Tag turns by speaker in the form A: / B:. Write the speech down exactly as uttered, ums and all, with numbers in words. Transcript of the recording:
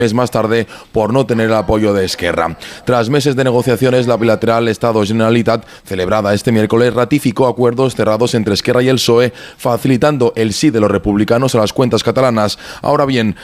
A: más tarde por no tener el apoyo de Esquerra. Tras meses de negociaciones, la bilateral Estado-Generalitat, celebrada este miércoles, ratificó acuerdos cerrados entre Esquerra y el P S O E, facilitando el sí de los republicanos a las cuentas catalanas. Ahora bien,